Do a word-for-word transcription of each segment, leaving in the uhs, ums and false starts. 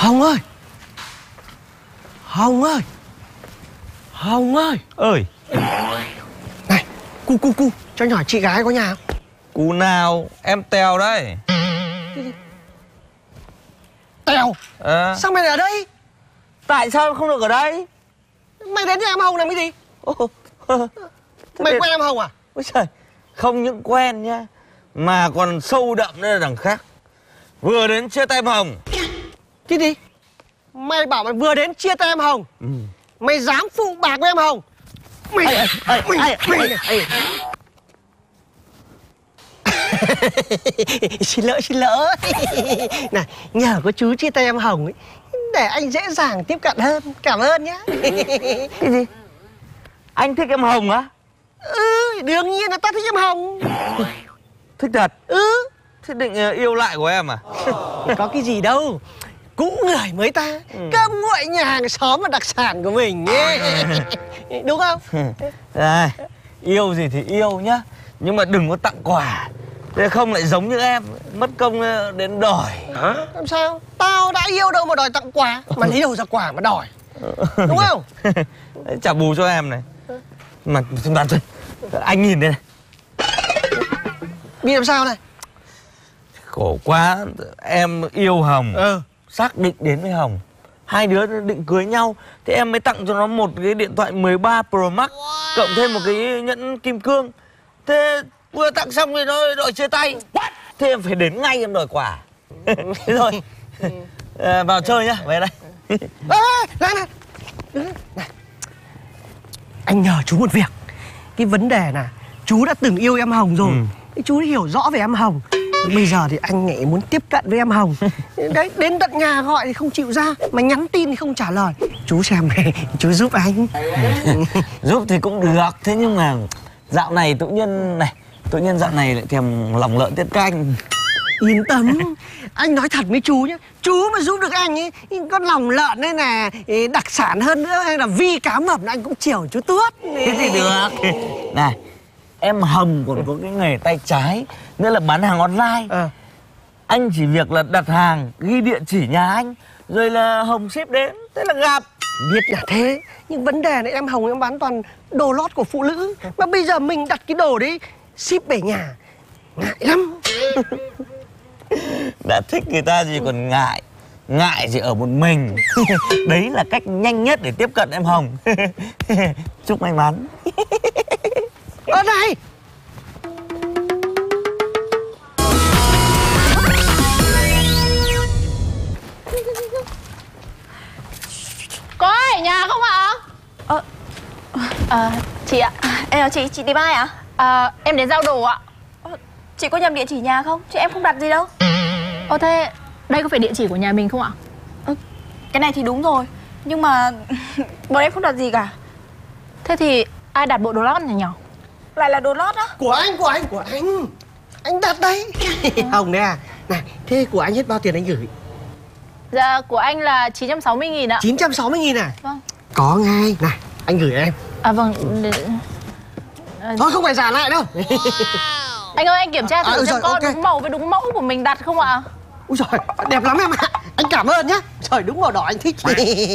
Hồng ơi, Hồng ơi, Hồng ơi. Ơi. Này, cu cu cu, cho nhỏ chị gái có nhà không? Cu nào? Em Tèo đây. Tèo? À. Sao mày ở đây? Tại sao không được ở đây? Mày đến nhà em Hồng làm cái gì? Ồ. Mày quen em Hồng à? Ôi trời, không những quen nhá, mà còn sâu đậm đây là đằng khác. Vừa đến chia tay em Hồng. Cái gì? Mày bảo mày vừa đến chia tay em Hồng. Ừ. Mày dám phụ bạc với em Hồng? Mày... Ê, ê, mày... Ê, mày... Ê, ê. Xin lỗi, xin lỗi. Này, nhờ có chú chia tay em Hồng ấy, để anh dễ dàng tiếp cận hơn. Cảm ơn nhá. Cái gì? Anh thích em Hồng á? Ừ, đương nhiên là tao thích em Hồng. Thích thật? Ừ. Thế định yêu lại của em à? Có cái gì đâu, cũ người mới ta. Ừ. Cơm nguội nhà hàng xóm là đặc sản của mình ấy. Đúng không? À, yêu gì thì yêu nhá, nhưng mà đừng có tặng quà, thế không lại giống như em, mất công đến đòi. Hả? Làm sao? Tao đã yêu đâu mà đòi tặng quà. Mà lấy đâu ra quà mà đòi. Đúng không? Trả bù cho em này. Mà đoàn thôi, anh nhìn đây này. Biết làm sao này? Khổ quá, em yêu Hồng. Ừ. Xác định đến với Hồng, hai đứa định cưới nhau, thì em mới tặng cho nó một cái điện thoại mười ba Pro Max, wow, cộng thêm một cái nhẫn kim cương. Thế vừa tặng xong thì nó đòi chia tay. What? Thế em phải đến ngay em đòi quà. Thế thôi. À, vào chơi nhá, về đây. Ê, này, này. Này. Anh nhờ chú một việc. Cái vấn đề là chú đã từng yêu em Hồng rồi. Ừ. Chú đã hiểu rõ về em Hồng. Bây giờ thì anh lại muốn tiếp cận với em Hồng. Đấy, đến tận nhà gọi thì không chịu ra, mà nhắn tin thì không trả lời. Chú xem này, chú giúp anh. Giúp thì cũng được, thế nhưng mà dạo này tự nhiên này, tự nhiên dạo này lại thèm lòng lợn tiết canh. Yên tâm, anh nói thật với chú nhé, chú mà giúp được anh ấy, con lòng lợn đây là đặc sản hơn nữa, hay là vi cá mập là anh cũng chiều chú Tuốt. Thế thì được. Này, em Hồng còn có cái nghề tay trái, nữa là bán hàng online. À. Anh chỉ việc là đặt hàng, ghi địa chỉ nhà anh, rồi là Hồng ship đến, thế là gặp. Biết là thế, nhưng vấn đề là em Hồng em bán toàn đồ lót của phụ nữ. Mà bây giờ mình đặt cái đồ đấy, ship về nhà, ngại lắm. Đã thích người ta gì còn ngại. Ngại chỉ ở một mình. Đấy là cách nhanh nhất để tiếp cận em Hồng. Chúc may mắn. Ơ này, có ai ở nhà không ạ? Ờ, à, chị ạ. Em chào chị, chị tìm ai ạ? À, em đến giao đồ ạ. Ờ, chị có nhầm địa chỉ nhà không? Chứ em không đặt gì đâu. Ồ thế đây có phải địa chỉ của nhà mình không ạ? Ờ, cái này thì đúng rồi, nhưng mà bọn em không đặt gì cả. Thế thì ai đặt bộ đồ lót này nhỉ? Lại là đồ lót á? của anh, của anh, của anh. Anh đặt đấy. Hồng đấy à? Này, thế của anh hết bao tiền anh gửi? Dạ, của anh là chín trăm sáu mươi nghìn ạ. chín trăm sáu mươi nghìn à? Vâng. Có ngay, này, anh gửi em. À vâng. À... Thôi không phải trả lại đâu. Wow. Anh ơi, anh kiểm tra thử à, ừ, xem rồi, có okay. đúng màu với đúng mẫu của mình đặt không ạ? Úi giời, đẹp lắm em ạ. Anh cảm ơn nhá. Trời, đúng màu đỏ anh thích.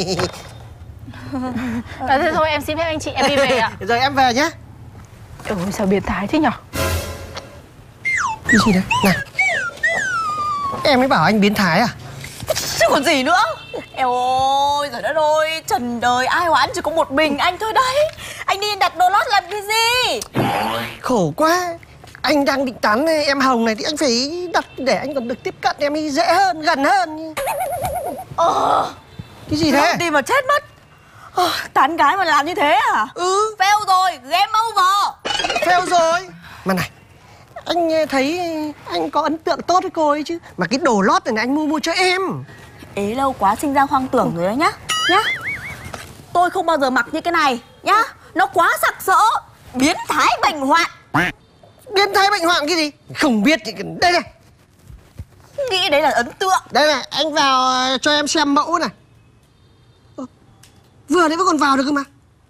À, thế thôi em xin phép anh chị, em đi về ạ. Rồi em về nhá. Ôi sao biến thái thế nhở? Cái gì đấy? Này, em mới bảo anh biến thái à? Chứ còn gì nữa. Eo ôi, trời đất ơi, trần đời ai oán chỉ có một mình anh thôi đấy. Anh đi đặt đồ lót làm cái gì? Khổ quá. Anh đang định tán em Hồng này thì anh phải đặt để anh còn được tiếp cận em ấy dễ hơn, gần hơn. Ờ. Cái gì thế? Đi mà chết mất. Ờ, tán gái mà làm như thế à? Ừ. Fail rồi, game over. Fail rồi. Mà này, anh thấy anh có ấn tượng tốt với cô ấy chứ. Mà cái đồ lót này, này anh mua mua cho em. Ế lâu quá sinh ra hoang tưởng rồi đấy nhá. Nhá. Tôi không bao giờ mặc như cái này nhá. Nó quá sặc sỡ, biến thái bệnh hoạn. Biến thái bệnh hoạn cái gì? Không biết thì đây này. Nghĩ đấy là ấn tượng. Đây này, anh vào cho em xem mẫu này. Ơ, vừa đấy vẫn còn vào được cơ mà.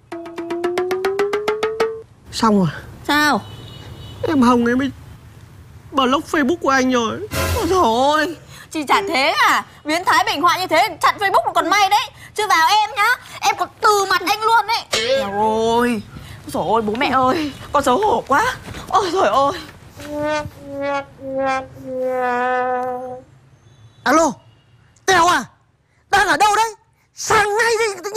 Xong rồi. Sao? Em Hồng ấy mới block Facebook của anh rồi. Ôi dồi ôi, Chị chả thế à? Biến thái bệnh hoạn như thế chặn Facebook là còn may đấy. Chứ vào em nhá, em còn từ mặt anh luôn đấy. Eo ôi, trời ơi bố mẹ ơi, con xấu hổ quá. Ôi trời ơi. Alo, Tèo à? Đang ở đâu đấy? Sang ngay đi,